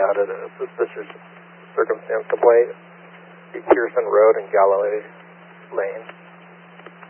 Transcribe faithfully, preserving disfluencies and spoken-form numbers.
out at a suspicious circumstance complaint. Pearson Road and Galilee Lane.